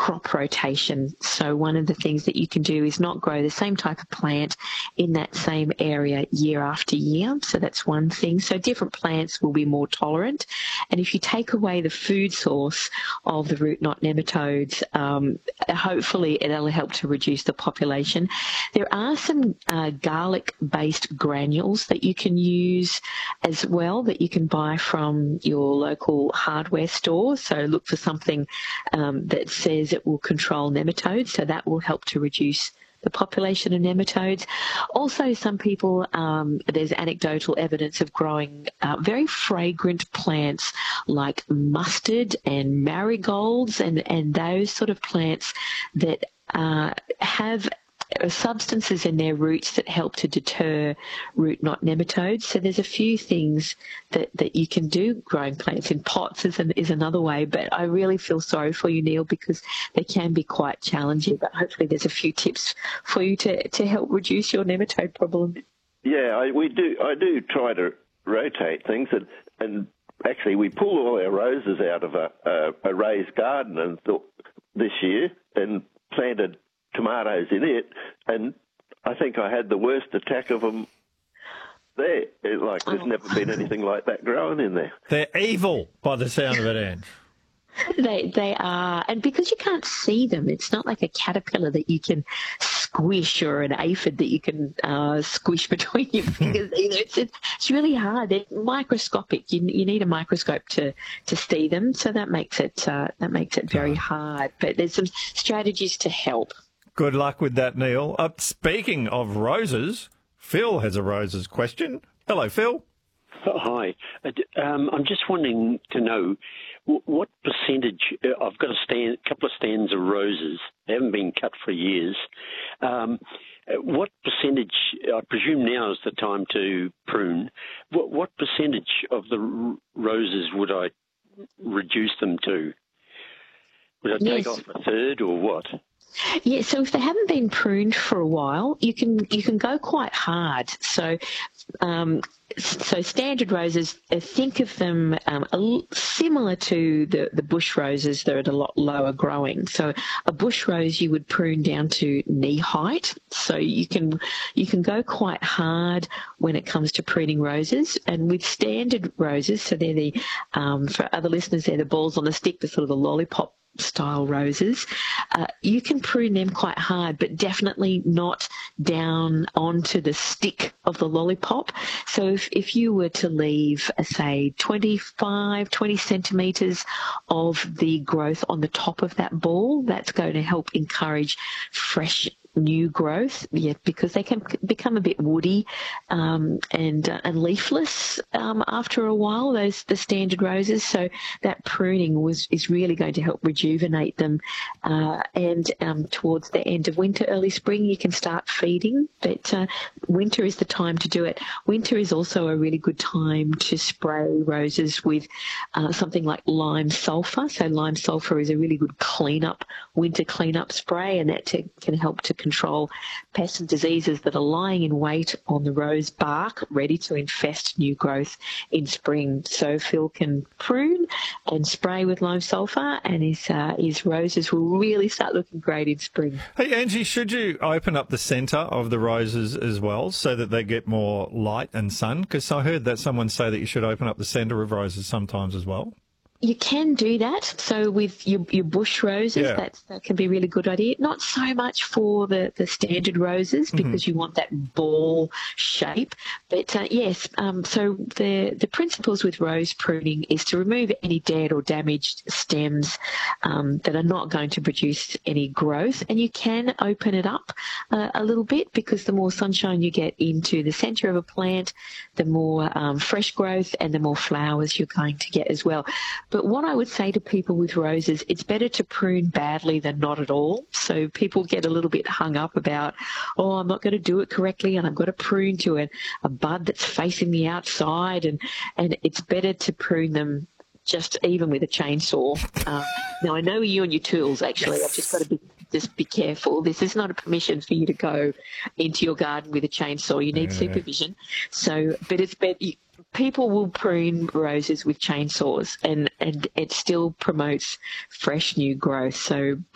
crop rotation. So one of the things that you can do is not grow the same type of plant in that same area year after year. So that's one thing. So different plants will be more tolerant. And if you take away the food source of the root knot nematodes, hopefully it'll help to reduce the population. There are some garlic-based granules that you can use as well, that you can buy from your local hardware store. So look for something that says it will control nematodes, so that will help to reduce the population of nematodes. Also, some people, there's anecdotal evidence of growing very fragrant plants like mustard and marigolds and those sort of plants that have substances in their roots that help to deter root knot nematodes. So there's a few things that you can do growing plants in pots is another way, but I really feel sorry for you, Neil, because they can be quite challenging, but hopefully there's a few tips for you to help reduce your nematode problem. Yeah, I do try to rotate things, and actually we pulled all our roses out of a raised garden and this year and planted tomatoes in it, and I think I had the worst attack of them there. There's never been anything like that growing in there. They're evil by the sound of it, Ange. They are, and because you can't see them, it's not like a caterpillar that you can squish or an aphid that you can squish between your fingers either. It's really hard. They're microscopic. You need a microscope to see them, so that makes it very hard. But there's some strategies to help. Good luck with that, Neil. Speaking of roses, Phil has a roses question. Hello, Phil. Oh, hi. I'm just wanting to know what percentage. I've got a couple of stands of roses. They haven't been cut for years. What percentage? I presume now is the time to prune. What percentage of the roses would I reduce them to? Would I take off a third or what? Yeah, so if they haven't been pruned for a while, you can go quite hard. So standard roses, think of them similar to the bush roses. They're at a lot lower growing. So a bush rose you would prune down to knee height. So you can go quite hard when it comes to pruning roses. And with standard roses, so they're the for other listeners, they're the balls on the stick, the sort of the lollipop style roses, you can prune them quite hard, but definitely not down onto the stick of the lollipop. So if you were to leave, say, 20 centimetres of the growth on the top of that ball, that's going to help encourage fresh new growth, because they can become a bit woody and leafless after a while, the standard roses. So that pruning is really going to help rejuvenate them. And towards the end of winter, early spring, you can start feeding. But winter is the time to do it. Winter is also a really good time to spray roses with something like lime sulphur. So lime sulphur is a really good winter cleanup spray, and that can help to control pests and diseases that are lying in wait on the rose bark, ready to infest new growth in spring. So Phil can prune and spray with lime sulphur, and his roses will really start looking great in spring. Hey, Angie, should you open up the centre of the roses as well so that they get more light and sun? Because I heard that someone say that you should open up the centre of roses sometimes as well. You can do that. So with your bush roses, that can be a really good idea. Not so much for the standard roses, because you want that ball shape. But yes, so the principles with rose pruning is to remove any dead or damaged stems that are not going to produce any growth. And you can open it up a little bit, because the more sunshine you get into the centre of a plant, the more fresh growth and the more flowers you're going to get as well. But what I would say to people with roses, it's better to prune badly than not at all. So people get a little bit hung up about, I'm not going to do it correctly, and I've got to prune to a bud that's facing the outside, and it's better to prune them just even with a chainsaw. Now, I know you and your tools, actually. I've just got to be careful. This is not a permission for you to go into your garden with a chainsaw. You need supervision. So, but it's better. People will prune roses with chainsaws, and it still promotes fresh new growth. So